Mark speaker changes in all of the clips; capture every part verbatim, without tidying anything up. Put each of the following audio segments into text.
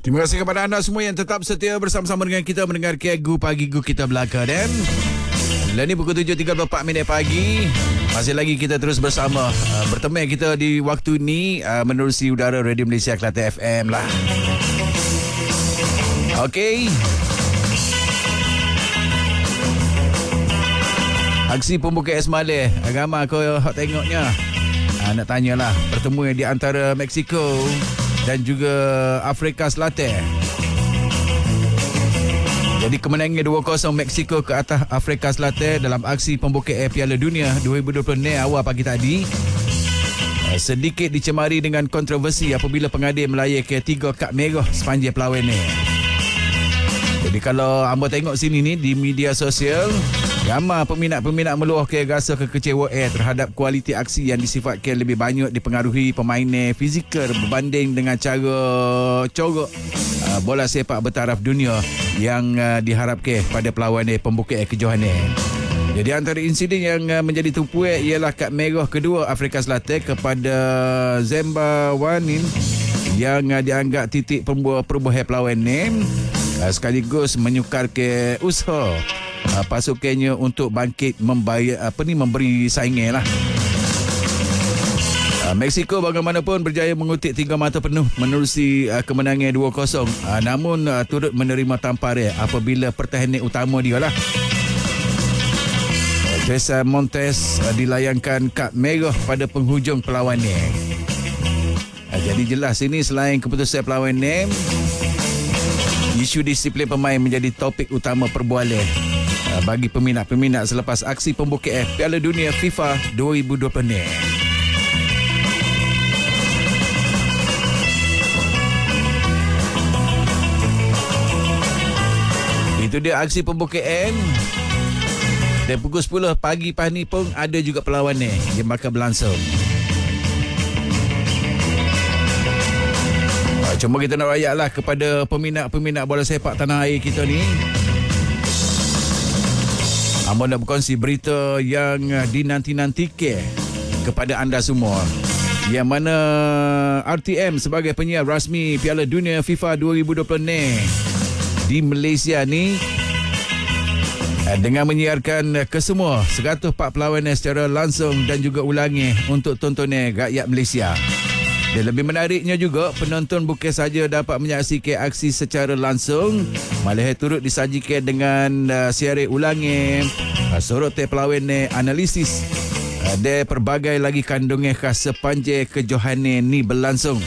Speaker 1: Terima kasih kepada anda semua yang tetap setia bersama-sama dengan kita mendengar Kegu Pagi Gu kita belaka. Dan bila ni pukul tujuh tiga puluh empat minit pagi, masih lagi kita terus bersama uh, bertemu kita di waktu ni uh, menerusi udara Radio Malaysia Kelantan F M lah. Okey. Aksi pembuka Esmaleh, agama kau tengoknya. Uh, nak tanyalah, pertemuan di antara Mexico dan juga Afrika Selatan. Jadi kemenangan dua kosong Mexico ke atas Afrika Selatan dalam aksi pembukaan Piala Dunia dua ribu dua puluh ni awal pagi tadi sedikit dicemari dengan kontroversi apabila pengadil melayakkan tiga kad merah sepanjang perlawanan ni. Jadi kalau anda tengok sini ni di media sosial, ramai peminat-peminat meluahkan rasa kekecewaan terhadap kualiti aksi yang disifatkan lebih banyak dipengaruhi permainan fizikal berbanding dengan cara corok uh, bola sepak bertaraf dunia yang uh, diharapkan pada perlawanan pembukaan kejohanan. Jadi antara insiden yang uh, menjadi tumpuan ialah kad merah kedua Afrika Selatan kepada Zemba Wanin yang uh, dianggap titik perubahan perlawanan uh, sekaligus menyukarkan usaha Uh, pasukannya untuk bangkit membayar apa ni memberi saingan lah. Uh, Mexico bagaimanapun berjaya mengutip tiga mata penuh menerusi uh, kemenangan dua kosong. Uh, namun uh, turut menerima tamparan apabila pertahanan utama dia lah. Uh, Cesar Montes uh, dilayangkan kad merah pada penghujung perlawanan. Uh, jadi jelas ini selain keputusan perlawanan, isu disiplin pemain menjadi topik utama perbualan bagi peminat-peminat selepas aksi pembukaan Piala Dunia FIFA dua ribu dua puluh ni. Itu dia aksi pembukaan. Dan pukul sepuluh pagi pagi pun ada juga perlawanan yang bakal berlangsung. Cuma kita nak rakyatlah kepada peminat-peminat bola sepak tanah air kita ni. Amba nak berkongsi berita yang dinanti-nantikan kepada anda semua. Yang mana R T M sebagai penyiar rasmi Piala Dunia FIFA dua ribu dua puluh ni di Malaysia ni dengan menyiarkan kesemua seratus empat perlawanan secara langsung dan juga ulangi untuk tontonan rakyat Malaysia. Dan lebih menariknya juga, penonton bukan saja dapat menyaksikan aksi secara langsung, malah turut disajikan dengan uh, siaran ulangi, uh, sorotan perlawanan, analisis uh, dan pelbagai lagi kandungan khas sepanjang kejohanan ni berlangsung.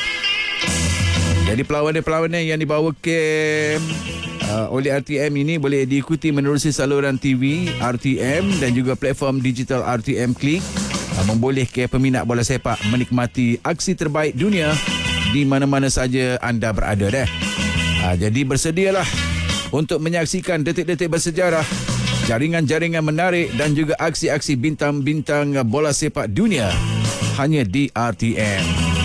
Speaker 1: Jadi perlawanan-perlawanan yang dibawakan uh, oleh R T M ini boleh diikuti menerusi saluran T V R T M dan juga platform digital R T M Click, membolehkan peminat bola sepak menikmati aksi terbaik dunia di mana-mana saja anda berada dah. Ha, jadi bersedialah untuk menyaksikan detik-detik bersejarah, jaringan-jaringan menarik dan juga aksi-aksi bintang-bintang bola sepak dunia hanya di R T M.